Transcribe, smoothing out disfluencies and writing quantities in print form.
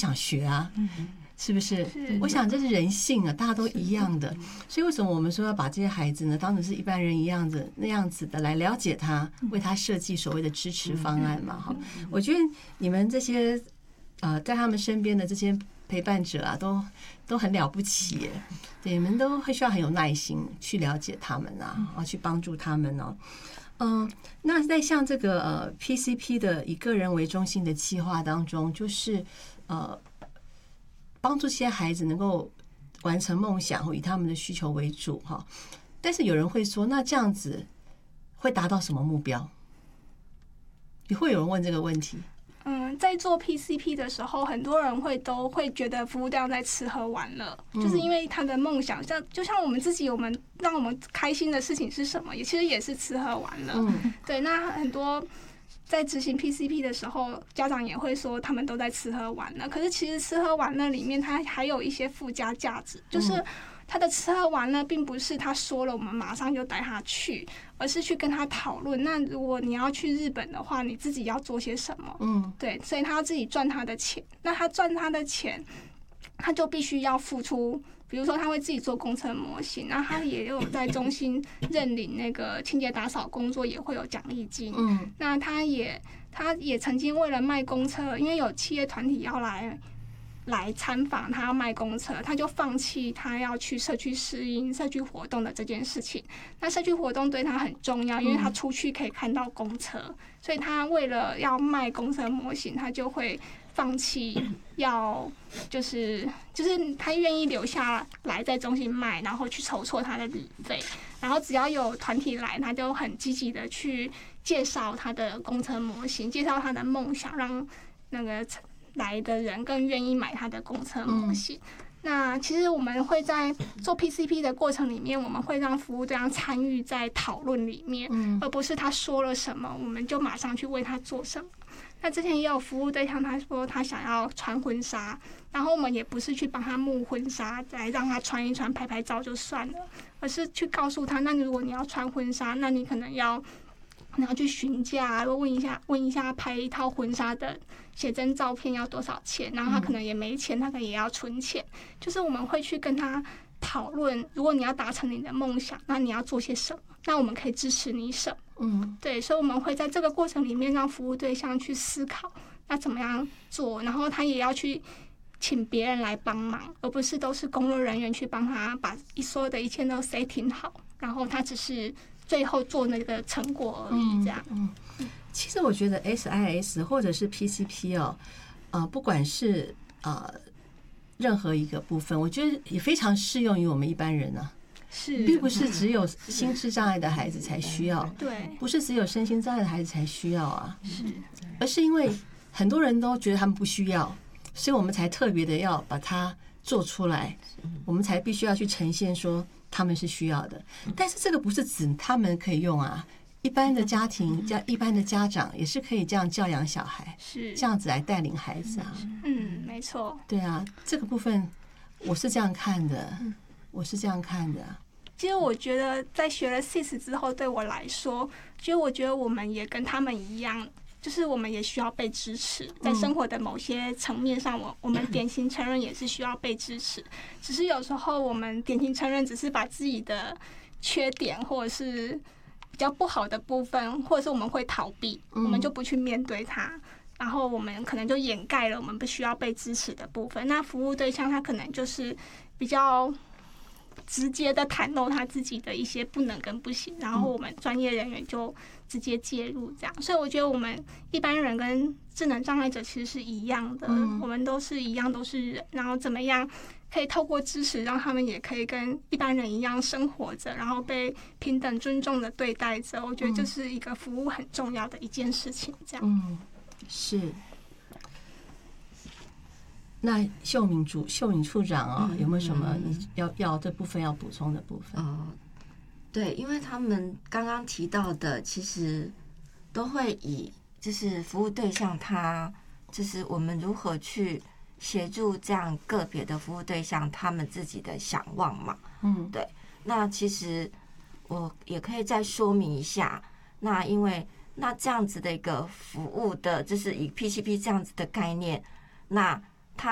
想学啊，是不是？ 是我想这是人性啊，大家都一样的。所以为什么我们说要把这些孩子呢当成是一般人一样的那样子的来了解他，为他设计所谓的支持方案嘛？哈，我觉得你们这些在他们身边的这些陪伴者啊，都很了不起耶。对，你们都会需要很有耐心去了解他们啊，去帮助他们哦。那在像这个PCP 的以个人为中心的计划当中，就是帮助这些孩子能够完成梦想，或以他们的需求为主哈。但是有人会说，那这样子会达到什么目标？也会有人问这个问题。 在做 PCP 的时候，很多人都会觉得服务对象在吃喝玩乐，就是因为他的梦想，就像我们自己，让我们开心的事情是什么？其实也是吃喝玩乐。对，那很多在执行 PCP 的时候，家长也会说他们都在吃喝玩乐，可是其实吃喝玩乐里面，它还有一些附加价值，就是他的吃喝玩乐并不是他说了我们马上就带他去，而是去跟他讨论。那如果你要去日本的话，你自己要做些什么？对，所以他要自己赚他的钱。那他赚他的钱，他就必须要付出。比如说，他会自己做公车模型，然后他也有在中心认领那个清洁打扫工作，也会有奖励金。那他也曾经为了卖公车，因为有企业团体要来参访，他要卖公车，他就放弃他要去社区适应社区活动的这件事情。那社区活动对他很重要，因为他出去可以看到公车，所以他为了要卖公车模型，他就会放弃就是他愿意留下来在中心卖，然后去筹措他的旅费。然后只要有团体来，他就很积极的去介绍他的公车模型，介绍他的梦想，让那个来的人更愿意买他的公车模型。那其实我们会在做 PCP 的过程里面，我们会让服务对象参与在讨论里面，而不是他说了什么，我们就马上去为他做什么。那之前也有服务对象，他说他想要穿婚纱，然后我们也不是去帮他木婚纱，来让他穿一穿拍拍照就算了，而是去告诉他，那如果你要穿婚纱，那你可能要去询价，问一下拍一套婚纱的写真照片要多少钱，然后他可能也没钱，他可能也要存钱。就是我们会去跟他讨论，如果你要达成你的梦想，那你要做些什么？那我们可以支持你什么？对，所以我们会在这个过程里面让服务对象去思考，那怎么样做，然后他也要去请别人来帮忙，而不是都是工作人员去帮他把所有的一切都 setting 好，然后他只是最后做那个成果而已，这样。 其实我觉得 SIS 或者是 PCP 不管是任何一个部分，我觉得也非常适用于我们一般人啊。 是， 并不是只有心智障碍的孩子才需要， 对， 不是只有身心障碍的孩子才需要啊， 是， 而是因为很多人都觉得他们不需要，所以我们才特别的要把它做出来，我们才必须要去呈现说他们是需要的。但是这个不是指他们可以用啊，一般的家庭一般的家长也是可以这样教养小孩， 是这样子来带领孩子啊。 没错， 对啊，这个部分我是这样看的，我是这样看的。 其实我觉得在学了 SIS 之后，对我来说，我觉得我们也跟他们一样，就是我们也需要被支持，在生活的某些层面上，我们典型成人也是需要被支持。只是有时候我们典型成人只是把自己的缺点或者是比较不好的部分，或者是我们会逃避，我们就不去面对它。然后我们可能就掩盖了我们不需要被支持的部分。那服务对象他可能就是比较直接的袒露他自己的一些不能跟不行，然后我们专业人员就直接介入，这样。所以我觉得我们一般人跟智能障碍者其实是一样的，我们都是一样，都是人，然后怎么样可以透过支持让他们也可以跟一般人一样生活着，然后被平等尊重的对待着。我觉得这是一个服务很重要的一件事情，这样。 是。那秀敏处长有没有什么你要这部分要补充的部分？ 对，因为他们刚刚提到的，其实都会以就是服务对象他就是我们如何去协助这样个别的服务对象他们自己的想望嘛。对。那其实我也可以再说明一下，那因为那这样子的一个服务的，就是以 PCP 这样子的概念，那